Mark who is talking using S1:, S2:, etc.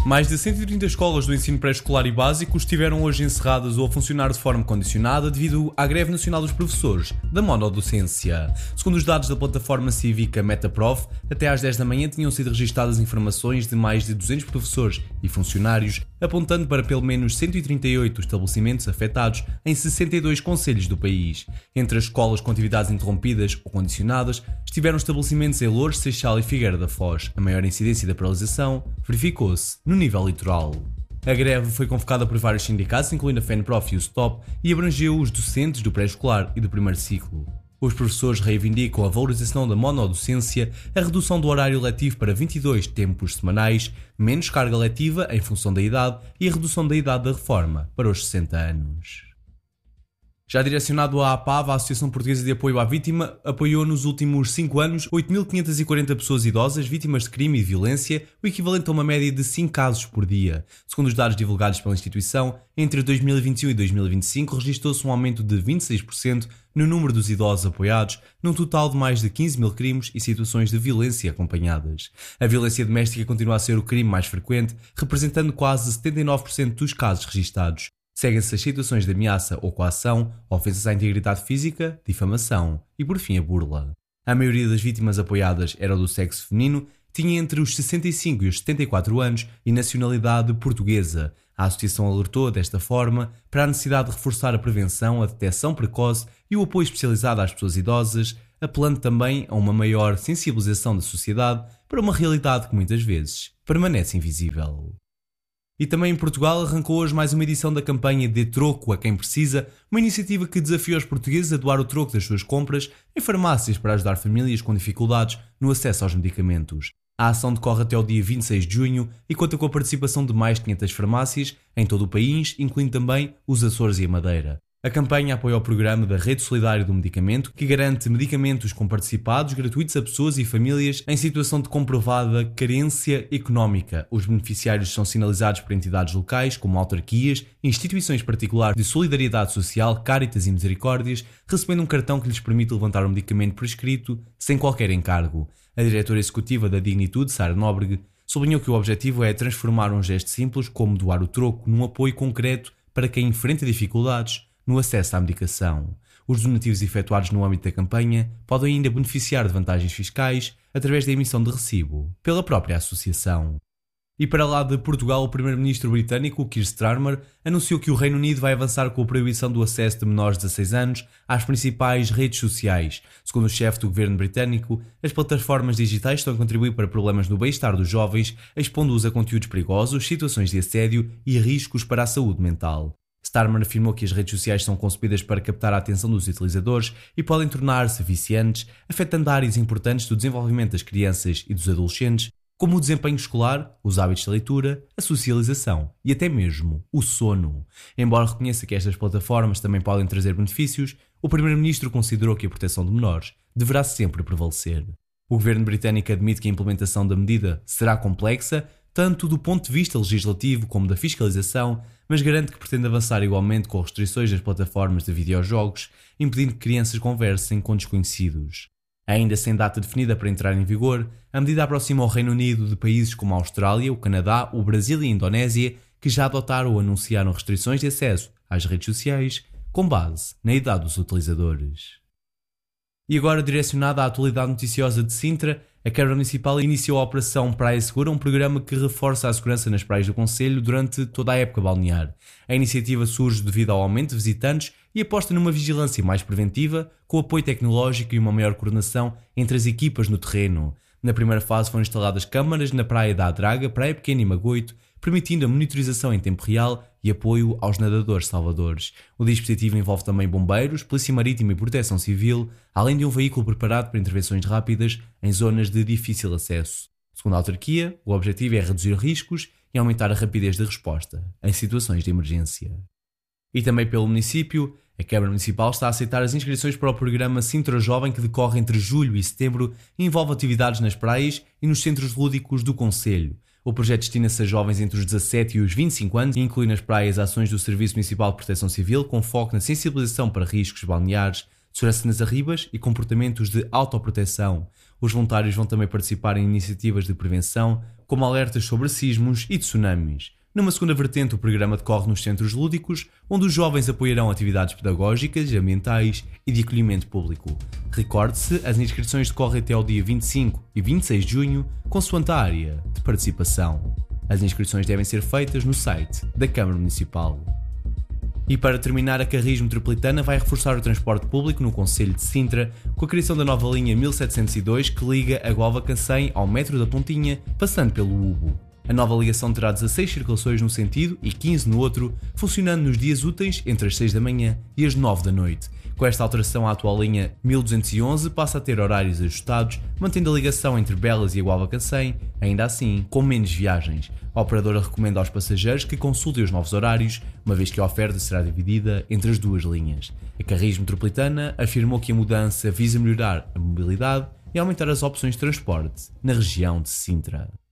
S1: Mais de 130 escolas do ensino pré-escolar e básico estiveram hoje encerradas ou a funcionar de forma condicionada devido à greve nacional dos professores da monodocência. Segundo os dados da plataforma cívica Metaprof, até às 10 da manhã tinham sido registadas informações de mais de 200 professores e funcionários, apontando para pelo menos 138 estabelecimentos afetados em 62 concelhos do país. Entre as escolas com atividades interrompidas ou condicionadas, estiveram estabelecimentos em Loures, Seixal e Figueira da Foz. A maior incidência da paralisação verificou-se no nível litoral. A greve foi convocada por vários sindicatos, incluindo a FENPROF e o STOP, e abrangeu os docentes do pré-escolar e do primeiro ciclo. Os professores reivindicam a valorização da monodocência, a redução do horário letivo para 22 tempos semanais, menos carga letiva em função da idade e a redução da idade da reforma para os 60 anos. Já direcionado à APAV, a Associação Portuguesa de Apoio à Vítima apoiou nos últimos 5 anos 8.540 pessoas idosas vítimas de crime e violência, o equivalente a uma média de 5 casos por dia. Segundo os dados divulgados pela instituição, entre 2021 e 2025 registrou-se um aumento de 26% no número dos idosos apoiados, num total de mais de 15 mil crimes e situações de violência acompanhadas. A violência doméstica continua a ser o crime mais frequente, representando quase 79% dos casos registados. Seguem-se as situações de ameaça ou coação, ofensas à integridade física, difamação e, por fim, a burla. A maioria das vítimas apoiadas era do sexo feminino, tinha entre os 65 e os 74 anos e nacionalidade portuguesa. A associação alertou, desta forma, para a necessidade de reforçar a prevenção, a detecção precoce e o apoio especializado às pessoas idosas, apelando também a uma maior sensibilização da sociedade para uma realidade que muitas vezes permanece invisível. E também em Portugal arrancou hoje mais uma edição da campanha Dê Troco a Quem Precisa, uma iniciativa que desafia os portugueses a doar o troco das suas compras em farmácias para ajudar famílias com dificuldades no acesso aos medicamentos. A ação decorre até o dia 26 de junho e conta com a participação de mais de 500 farmácias em todo o país, incluindo também os Açores e a Madeira. A campanha apoia o programa da Rede Solidária do Medicamento, que garante medicamentos comparticipados gratuitos a pessoas e famílias em situação de comprovada carência económica. Os beneficiários são sinalizados por entidades locais, como autarquias, instituições particulares de solidariedade social, Cáritas e Misericórdias, recebendo um cartão que lhes permite levantar o medicamento por escrito, sem qualquer encargo. A diretora executiva da Dignitude, Sara Nóbrega, sublinhou que o objetivo é transformar um gesto simples, como doar o troco, num apoio concreto para quem enfrenta dificuldades no acesso à medicação. Os donativos efetuados no âmbito da campanha podem ainda beneficiar de vantagens fiscais através da emissão de recibo pela própria associação. E para lá de Portugal, o primeiro-ministro britânico, Keir Starmer, anunciou que o Reino Unido vai avançar com a proibição do acesso de menores de 16 anos às principais redes sociais. Segundo o chefe do governo britânico, as plataformas digitais estão a contribuir para problemas no bem-estar dos jovens, expondo-os a conteúdos perigosos, situações de assédio e riscos para a saúde mental. Starmer afirmou que as redes sociais são concebidas para captar a atenção dos utilizadores e podem tornar-se viciantes, afetando áreas importantes do desenvolvimento das crianças e dos adolescentes, como o desempenho escolar, os hábitos de leitura, a socialização e até mesmo o sono. Embora reconheça que estas plataformas também podem trazer benefícios, o primeiro-ministro considerou que a proteção de menores deverá sempre prevalecer. O governo britânico admite que a implementação da medida será complexa, tanto do ponto de vista legislativo como da fiscalização, mas garante que pretende avançar igualmente com restrições das plataformas de videojogos, impedindo que crianças conversem com desconhecidos. Ainda sem data definida para entrar em vigor, a medida aproxima o Reino Unido de países como a Austrália, o Canadá, o Brasil e a Indonésia, que já adotaram ou anunciaram restrições de acesso às redes sociais com base na idade dos utilizadores. E agora, direcionada à atualidade noticiosa de Sintra, a Câmara Municipal iniciou a Operação Praia Segura, um programa que reforça a segurança nas praias do concelho durante toda a época balnear. A iniciativa surge devido ao aumento de visitantes e aposta numa vigilância mais preventiva, com apoio tecnológico e uma maior coordenação entre as equipas no terreno. Na primeira fase foram instaladas câmaras na Praia da Adraga, Praia Pequena e Magoito, permitindo a monitorização em tempo real e apoio aos nadadores salvadores. O dispositivo envolve também bombeiros, polícia marítima e proteção civil, além de um veículo preparado para intervenções rápidas em zonas de difícil acesso. Segundo a autarquia, o objetivo é reduzir riscos e aumentar a rapidez de resposta em situações de emergência. E também pelo município, a Câmara Municipal está a aceitar as inscrições para o programa Sintra Jovem, que decorre entre julho e setembro e envolve atividades nas praias e nos centros lúdicos do concelho. O projeto destina-se a jovens entre os 17 e os 25 anos e inclui nas praias ações do Serviço Municipal de Proteção Civil com foco na sensibilização para riscos balneares, segurança nas arribas e comportamentos de autoproteção. Os voluntários vão também participar em iniciativas de prevenção, como alertas sobre sismos e tsunamis. Numa segunda vertente, o programa decorre nos centros lúdicos, onde os jovens apoiarão atividades pedagógicas, ambientais e de acolhimento público. Recorde-se, as inscrições decorrem até ao dia 25 e 26 de junho, consoante a área de participação. As inscrições devem ser feitas no site da Câmara Municipal. E para terminar, a Carris Metropolitana vai reforçar o transporte público no concelho de Sintra com a criação da nova linha 1702 que liga a Gualva-Cacém ao metro da Pontinha, passando pelo Ubo. A nova ligação terá 16 circulações num sentido e 15 no outro, funcionando nos dias úteis entre as 6 da manhã e as 9 da noite. Com esta alteração, a atual linha 1211 passa a ter horários ajustados, mantendo a ligação entre Belas e a Gualva-Cacém, ainda assim com menos viagens. A operadora recomenda aos passageiros que consultem os novos horários, uma vez que a oferta será dividida entre as duas linhas. A Carris Metropolitana afirmou que a mudança visa melhorar a mobilidade e aumentar as opções de transporte na região de Sintra.